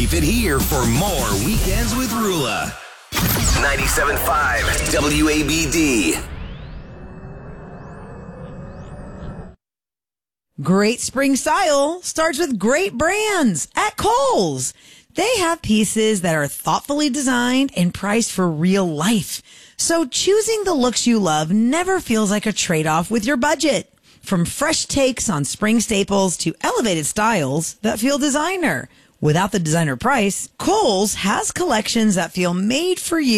Keep it here for more Weekends with Rula. 97.5 WABD. Great spring style starts with great brands at Kohl's. They have pieces that are thoughtfully designed and priced for real life. So choosing the looks you love never feels like a trade-off with your budget. From fresh takes on spring staples to elevated styles that feel designer. Without the designer price, Kohl's has collections that feel made for you.